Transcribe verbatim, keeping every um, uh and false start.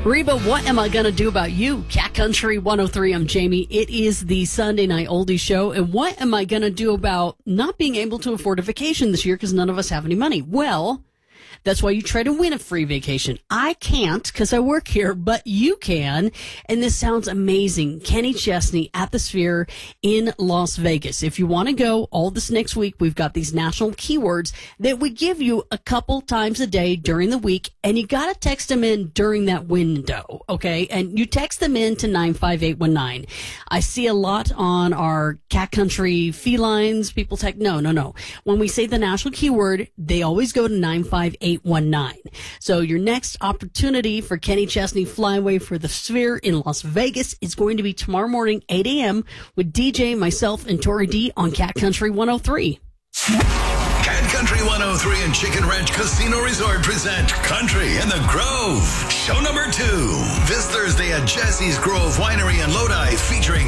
Reba, what am I going to do about you? Cat Country one oh three, I'm Jamie. It is the Sunday Night Oldie Show. And what am I going to do about not being able to afford a vacation this year because none of us have any money? Well, that's why you try to win a free vacation. I can't because I work here, but you can. And this sounds amazing. Kenny Chesney at the Sphere in Las Vegas. If you want to go all this next week, we've got these national keywords that we give you a couple times a day during the week. And you got to text them in during that window, okay? And you text them in to nine five eight one nine. I see a lot on our Cat Country felines. People text, no, no, no. When we say the national keyword, they always go to nine five eight one nine. So your next opportunity for Kenny Chesney Flyaway for the Sphere in Las Vegas is going to be tomorrow morning, eight a.m. with D J, myself, and Tori D on Cat Country one oh three. Cat Country one oh three and Chicken Ranch Casino Resort present Country in the Grove. Show number two. This Thursday at Jesse's Grove Winery in Lodi featuring